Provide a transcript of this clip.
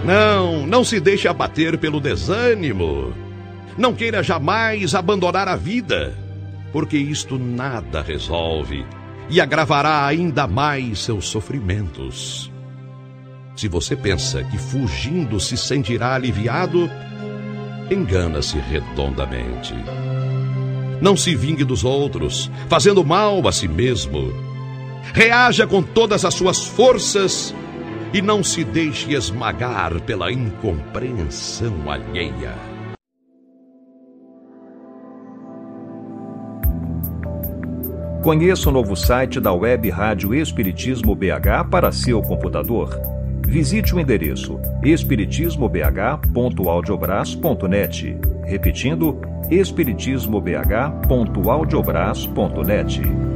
Não se deixe abater pelo desânimo. Não queira jamais abandonar a vida, porque isto nada resolve e agravará ainda mais seus sofrimentos. Se você pensa que fugindo se sentirá aliviado, engana-se redondamente. Não se vingue dos outros, fazendo mal a si mesmo. Reaja com todas as suas forças e não se deixe esmagar pela incompreensão alheia. Conheça o novo site da Web Rádio Espiritismo BH para seu computador. Visite o endereço espiritismobh.audiobras.net. Repetindo, espiritismobh.audiobras.net.